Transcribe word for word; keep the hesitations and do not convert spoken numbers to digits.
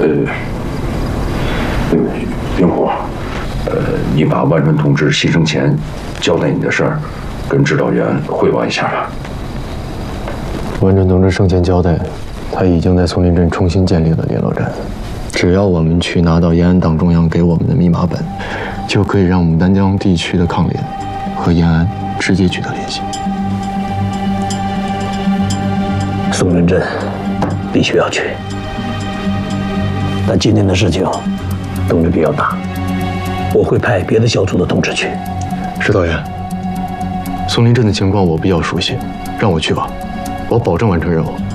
呃，云虎，呃，你把万春同志牺牲前交代你的事儿，跟指导员汇报一下吧。 万春同志生前交代，他已经在丛林镇重新建立了联络站，只要我们去拿到延安党中央给我们的密码本，就可以让牡丹江地区的抗联和延安直接取得联系。 松仁镇必须要去，但今天的事情动力比较大，我会派别的小组的同志去。 指导员，松林镇的情况我比较熟悉，让我去吧，我保证完成任务。